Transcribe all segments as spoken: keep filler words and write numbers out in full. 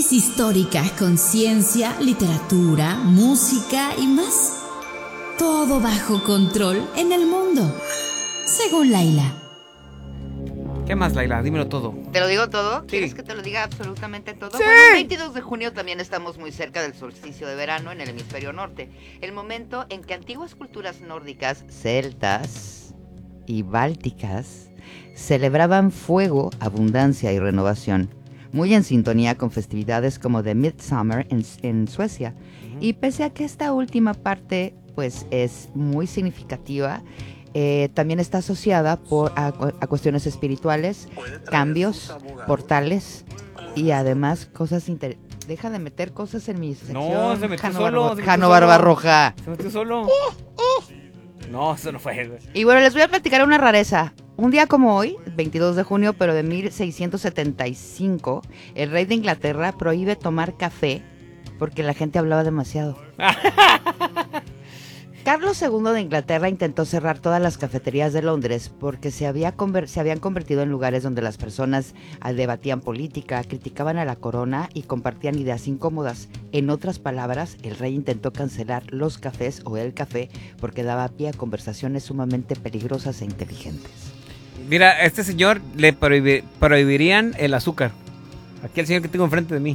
Histórica, con ciencia, literatura, música y más. Todo bajo control en el mundo, según Laila. ¿Qué más, Laila? Dímelo todo. ¿Te lo digo todo? Sí. ¿Quieres que te lo diga absolutamente todo? Sí. Bueno, el veintidós de junio también estamos muy cerca del solsticio de verano en el hemisferio norte. El momento en que antiguas culturas nórdicas, celtas y bálticas celebraban fuego, abundancia y renovación. Muy en sintonía con festividades como The Midsummer en, en Suecia. Uh-huh. Y pese a que esta última parte pues es muy significativa, eh, también está asociada por, a, a cuestiones espirituales, cambios, portales y además cosas inter... Deja de meter cosas en mi sección. No, se metió Jano solo. Barba... Se Jano metió Barbarroja. Se metió solo. Uh, uh. No, eso no fue. Y bueno, les voy a platicar una rareza. Un día como hoy, veintidós de junio, pero de mil seiscientos setenta y cinco, el rey de Inglaterra prohíbe tomar café porque la gente hablaba demasiado. Carlos segundo de Inglaterra intentó cerrar todas las cafeterías de Londres porque se, había conver- se habían convertido en lugares donde las personas debatían política, criticaban a la corona y compartían ideas incómodas. En otras palabras, el rey intentó cancelar los cafés o el café porque daba pie a conversaciones sumamente peligrosas e inteligentes. Mira, a este señor le prohibi- prohibirían el azúcar. Aquí el señor que tengo enfrente de mí.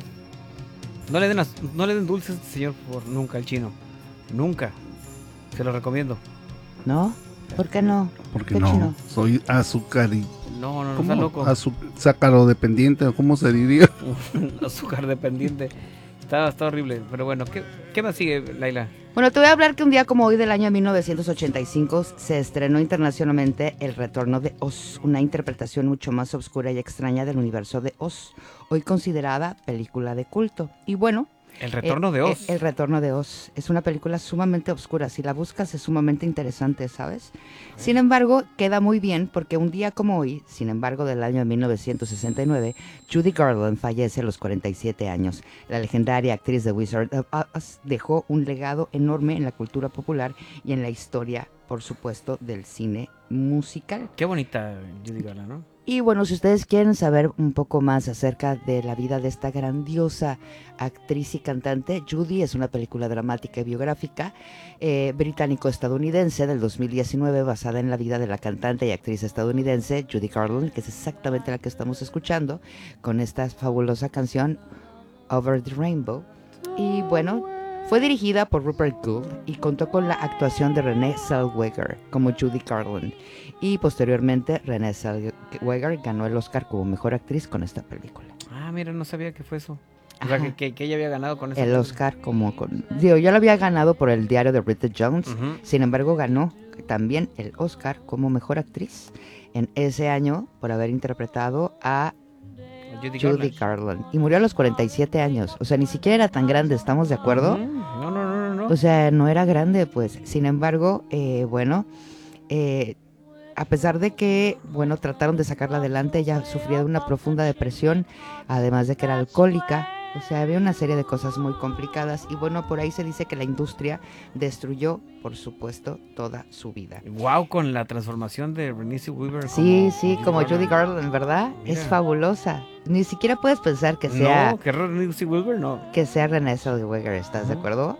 No le den, az- no le den dulces a este señor por nunca, al chino. Nunca. Se lo recomiendo. ¿No? ¿Por qué no? Porque ¿Qué no, chino? soy azúcar y... No, no, no, ¿Cómo? está loco. Azu- Sácaro dependiente, ¿cómo se diría? Azúcar dependiente. Está, está horrible. Pero bueno, ¿qué, ¿qué más sigue, Laila? Bueno, te voy a hablar que un día como hoy del año mil novecientos ochenta y cinco se estrenó internacionalmente El Retorno de Oz, una interpretación mucho más oscura y extraña del universo de Oz, hoy considerada película de culto. Y bueno... El Retorno eh, de Oz. El, el Retorno de Oz es una película sumamente oscura. Si la buscas es sumamente interesante, ¿sabes? Sin embargo, queda muy bien porque un día como hoy, sin embargo, del año mil novecientos sesenta y nueve, Judy Garland fallece a los cuarenta y siete años. La legendaria actriz de Wizard of Oz dejó un legado enorme en la cultura popular y en la historia, por supuesto, del cine musical. Qué bonita Judy Garland, ¿no? Y bueno, si ustedes quieren saber un poco más acerca de la vida de esta grandiosa actriz y cantante, Judy es una película dramática y biográfica eh, británico-estadounidense del dos mil diecinueve basada en la vida de la cantante y actriz estadounidense Judy Garland, que es exactamente la que estamos escuchando con esta fabulosa canción Over the Rainbow. Y bueno, fue dirigida por Rupert Gould y contó con la actuación de Renée Zellweger como Judy Garland. Y posteriormente Renée Zellweger ganó el Oscar como mejor actriz con esta película. Ah, mira, no sabía que fue eso. O sea, que, que, que ella había ganado con eso. El Oscar como con... Digo, yo lo había ganado por El diario de Bridget Jones. Uh-huh. Sin embargo, ganó también el Oscar como mejor actriz en ese año por haber interpretado a Judy, Judy Garland. Garland. Y murió a los cuarenta y siete años. O sea, ni siquiera era tan grande, ¿estamos de acuerdo? Uh-huh. No, no, no, no, no. O sea, no era grande, pues. Sin embargo, eh, bueno... Eh, a pesar de que, bueno, trataron de sacarla adelante, ella sufría de una profunda depresión, además de que era alcohólica. O sea, había una serie de cosas muy complicadas. Y bueno, por ahí se dice que la industria destruyó, por supuesto, toda su vida. Wow, con la transformación de Renée Zellweger. Sí, como, sí, como Judy Garland, ¿verdad? Mira. Es fabulosa. Ni siquiera puedes pensar que sea... No, que Renée Zellweger no. Que sea Renée Zellweger, ¿estás uh-huh. de acuerdo?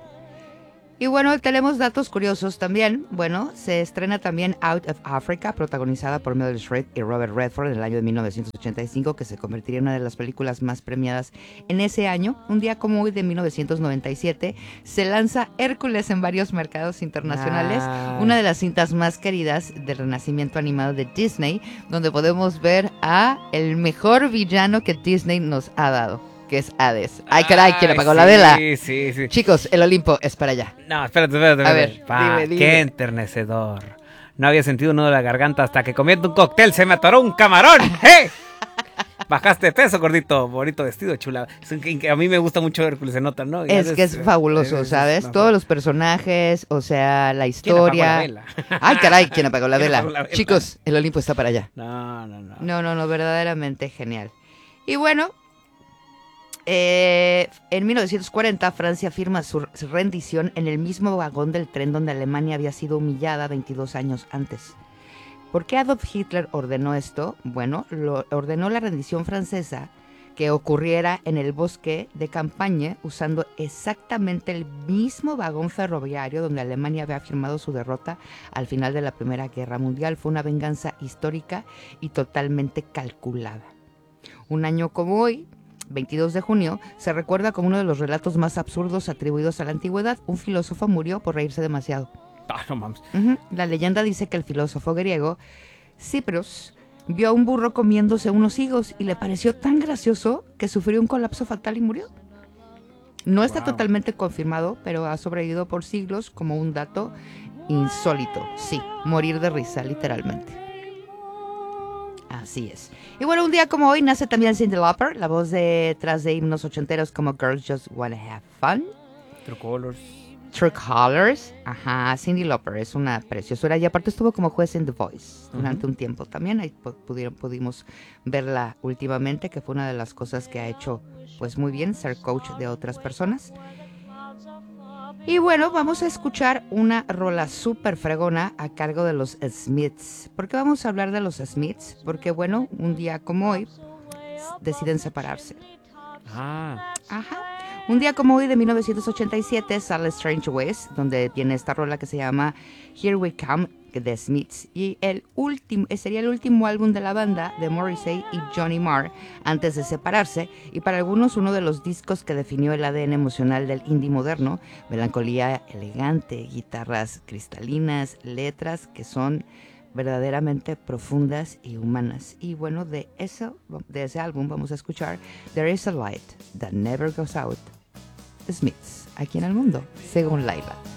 Y bueno, tenemos datos curiosos también. Bueno, se estrena también Out of Africa, protagonizada por Meryl Streep y Robert Redford en el año de mil novecientos ochenta y cinco, que se convertiría en una de las películas más premiadas en ese año. Un día como hoy de mil novecientos noventa y siete, se lanza Hércules en varios mercados internacionales, ah. una de las cintas más queridas del renacimiento animado de Disney, donde podemos ver a el mejor villano que Disney nos ha dado, que es Hades. Ay, caray, ¿quién apagó sí, la vela? Sí, sí, sí. Chicos, el Olimpo es para allá. No, espérate, espérate. espérate. A ver, pa, dime, dime. Qué enternecedor. No había sentido un nudo de la garganta hasta que comiendo un cóctel se me atoró un camarón. ¡Eh! Bajaste de peso, gordito. Bonito vestido, chula. Es que a mí me gusta mucho Hércules, se nota, ¿no? Es que es fabuloso, es, ¿sabes? Es Todos los personajes, o sea, la historia. ¿Quién apagó la vela? Ay, caray, ¿quién apagó la, vela? apagó la vela? Chicos, el Olimpo está para allá. No, no, no. No, no, no, verdaderamente genial. Y bueno... Eh, en mil novecientos cuarenta, Francia firma su, su rendición en el mismo vagón del tren donde Alemania había sido humillada veintidós años antes. ¿Por qué Adolf Hitler ordenó esto? Bueno, lo ordenó la rendición francesa que ocurriera en el bosque de campaña usando exactamente el mismo vagón ferroviario donde Alemania había firmado su derrota al final de la Primera Guerra Mundial. Fue una venganza histórica y totalmente calculada. Un año como hoy, veintidós de junio, se recuerda como uno de los relatos más absurdos atribuidos a la antigüedad. Un filósofo murió por reírse demasiado. Ah, no mames. Uh-huh. La leyenda dice que el filósofo griego Cipros vio a un burro comiéndose unos higos y le pareció tan gracioso que sufrió un colapso fatal y murió. No está Wow. totalmente confirmado, pero ha sobrevivido por siglos como un dato insólito. Sí, morir de risa, literalmente. Así es. Y bueno, un día como hoy nace también Cyndi Lauper, la voz detrás de himnos ochenteros como Girls Just Wanna Have Fun, True Colors. True Colors. Ajá, Cyndi Lauper es una preciosura y aparte estuvo como juez en The Voice durante Uh-huh. un tiempo también. Ahí pudieron, pudimos verla últimamente, que fue una de las cosas que ha hecho pues muy bien, ser coach de otras personas. Y bueno, vamos a escuchar una rola súper fregona a cargo de los Smiths. ¿Por qué vamos a hablar de los Smiths? Porque bueno, un día como hoy deciden separarse. Ah. Ajá. Un día como hoy de mil novecientos ochenta y siete sale Strange Ways, donde tiene esta rola que se llama Here We Come, de Smiths, y el último, sería el último álbum de la banda de Morrissey y Johnny Marr antes de separarse, y para algunos uno de los discos que definió el A D N emocional del indie moderno, melancolía elegante, guitarras cristalinas, letras que son verdaderamente profundas y humanas. Y bueno, de eso, de ese álbum vamos a escuchar There Is a Light That Never Goes Out, Smiths, aquí en el mundo, según Laila.